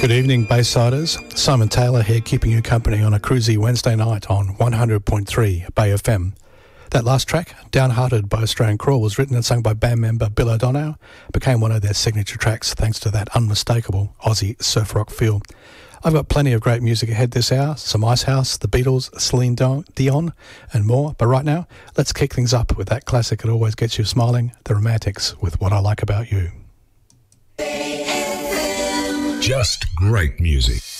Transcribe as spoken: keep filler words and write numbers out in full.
Good evening, Baysiders. Simon Taylor here, keeping you company on a cruisy Wednesday night on one hundred point three Bay F M. That last track, Downhearted by Australian Crawl, was written and sung by band member Bill O'Donoghue, became one of their signature tracks thanks to that unmistakable Aussie surf rock feel. I've got plenty of great music ahead this hour, some Icehouse, The Beatles, Celine Dion and more, but right now, let's kick things up with that classic that always gets you smiling, The Romantics with What I Like About You. Just great music.